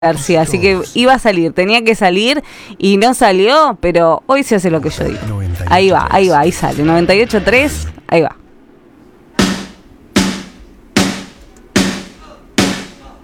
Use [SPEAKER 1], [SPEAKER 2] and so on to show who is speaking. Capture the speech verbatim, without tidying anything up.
[SPEAKER 1] García, así que iba a salir, tenía que salir y no salió, pero hoy se hace lo que yo digo. Ahí va, ahí va, ahí sale, noventa y ocho punto tres, ahí va.